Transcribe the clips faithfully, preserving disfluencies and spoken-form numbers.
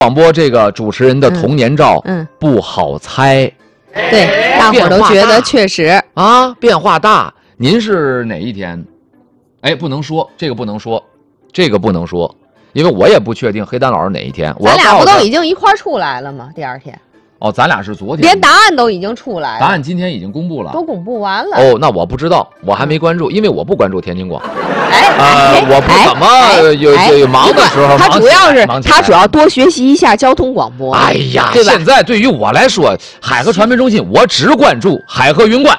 广播这个主持人的童年照，嗯，不好猜。 对，大伙儿都觉得确实啊，变化大。您是哪一天？哎，不能说这个，不能说这个，不能说，因为我也不确定黑丹老师哪一天。 咱俩不都已经一块儿出来了吗？第二天。 哦，咱俩是昨天， 连答案都已经出来了。 答案今天已经公布了， 都公布完了。 哦，那我不知道，我还没关注，因为我不关注天津广。 哎， 呃，我不怎么有有忙的时候。 他主要是他主要多学习一下交通广播。 哎呀，现在对于我来说，海河传媒中心我只关注海河云观。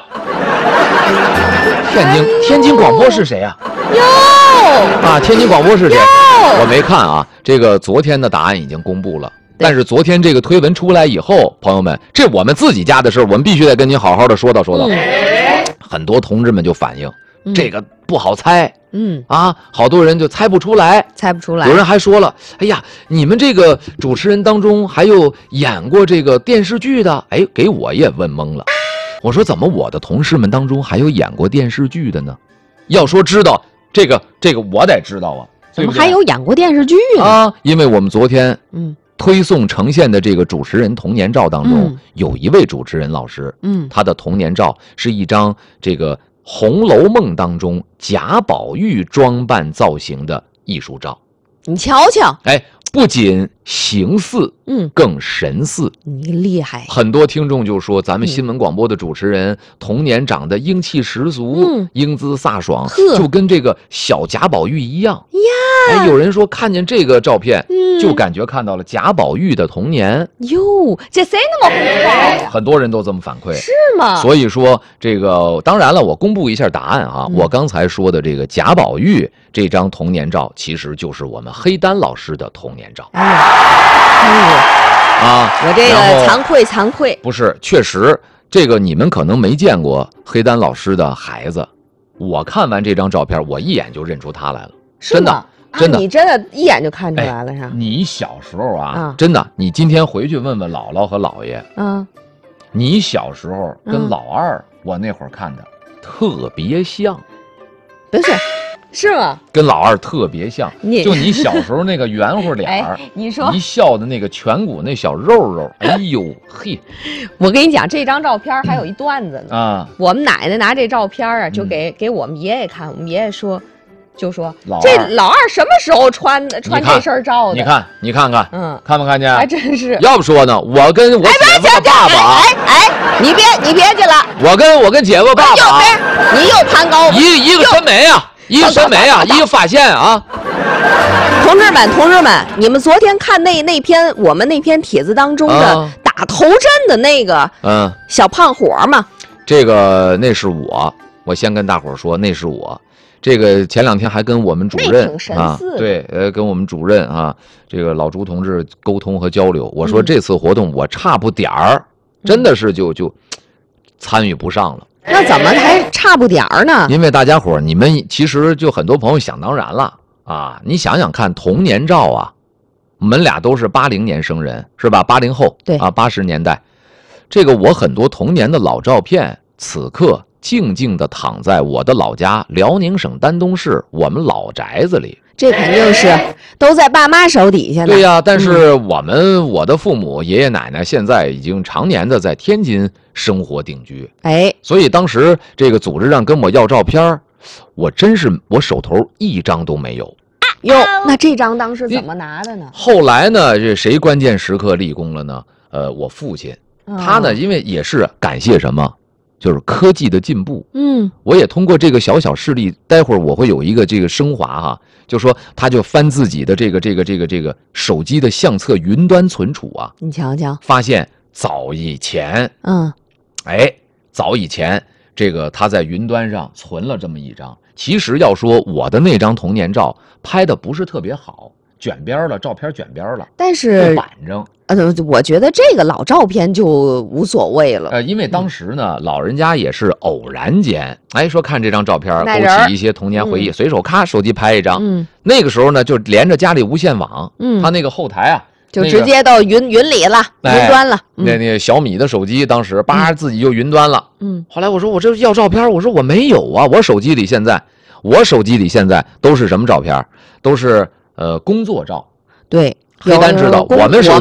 天津天津广播是谁呀？ 哟啊，天津广播是谁？我没看啊，这个昨天的答案已经公布了。但是昨天这个推文出来以后，朋友们，这我们自己家的事，我们必须得跟您好好的说道说道。嗯、很多同志们就反映、嗯、这个不好猜，嗯啊，好多人就猜不出来， 猜不出来。 有人还说了，哎呀，你们这个主持人当中还有演过这个电视剧的，哎，给我也问懵了。我说怎么我的同事们当中还有演过电视剧的呢？要说知道这个这个我得知道啊， 怎么还有演过电视剧呢？ 啊，因为我们昨天嗯。推送呈现的这个主持人童年照当中，嗯、有一位主持人老师，嗯，他的童年照是一张这个《红楼梦》当中贾宝玉装扮造型的艺术照。 你瞧瞧， 哎，不仅形似，嗯，更神似。 你厉害！ 很多听众就说，咱们新闻广播的主持人、嗯、童年长得英气十足，嗯、英姿飒爽，就跟这个小贾宝玉一样呀。 哎，有人说看见这个照片，嗯、就感觉看到了贾宝玉的童年。 哟，这谁那么会猜呀？ 很多人都这么反馈， 是吗？ 所以说这个，当然了，我公布一下答案啊。嗯、我刚才说的这个贾宝玉这张童年照，其实就是我们黑丹老师的童年照。哎呀，啊， 我这个惭愧惭愧。 不是，确实这个你们可能没见过黑丹老师的孩子，我看完这张照片，我一眼就认出他来了，真的。真的、 啊，你真的一眼就看出来了是吧？ 哎、你小时候啊，啊真的，你今天回去问问姥姥和姥爷，嗯，你小时候跟老二，嗯、我那会儿看的特别像， 不是，是吗？ 跟老二特别像，你就你小时候那个圆乎脸儿， 哎，你说一笑的那个颧骨那小肉肉，哎呦嘿！ 我跟你讲，这张照片还有一段子呢、 嗯、啊， 我们奶奶拿这照片啊，就给、嗯、给我们爷爷看，我们爷爷说。就说这老二什么时候穿的穿这身照的？ 你看，你看看，嗯，看没看见？ 还真是。 要不说呢，我跟我姐夫的爸爸， 哎哎，你别你别去了。 我跟我跟姐夫爸爸， 你又攀高， 一一个审美啊，一个审美啊，一个发现啊。 同志们，同志们，你们昨天看那那篇我们那篇帖子当中的打头阵的那个，嗯，小胖伙吗？ 这个那是我，我先跟大伙儿说，那是我。这个前两天还跟我们主任啊，对，呃，跟我们主任啊，这个老朱同志沟通和交流。我说这次活动我差不点儿，嗯、真的是就就参与不上了。 那怎么还差不点儿呢？ 因为大家伙儿，你们其实就很多朋友想当然了啊。你想想看，童年照啊，我们俩都是八零年生人，是吧？八零后， 对啊，八十年代，这个我很多童年的老照片，此刻。静静地躺在我的老家辽宁省丹东市我们老宅子里， 这肯定是都在爸妈手底下呢。 对呀、啊，但是我们、嗯、我的父母爷爷奶奶现在已经常年的在天津生活定居， 哎， 所以当时这个组织上跟我要照片，我真是我手头一张都没有。 哟，那这张当时怎么拿的呢？ 后来呢，这谁关键时刻立功了呢？呃，我父亲，哦、他呢，因为也是感谢什么？就是科技的进步，嗯，我也通过这个小小事例，待会儿我会有一个这个升华哈，就说他就翻自己的这个这个这个这个手机的相册云端存储啊， 你瞧瞧， 发现早以前， 嗯， 哎，早以前这个他在云端上存了这么一张，其实要说我的那张童年照拍的不是特别好，卷边了，照片卷边了， 但是板正。 呃，我觉得这个老照片就无所谓了。 呃，因为当时呢，嗯、老人家也是偶然间，哎，说看这张照片，勾起一些童年回忆，嗯、随手咔手机拍一张。嗯，那个时候呢，就连着家里无线网，嗯，他那个后台啊， 就直接到云、那个、云里了，云端了。 嗯、那那小米的手机当时叭自己就云端了。嗯，后来我说我这要照片，我说我没有啊，我手机里现在，我手机里现在都是什么照片？都是呃工作照。 对。 黑丹知道，我们是。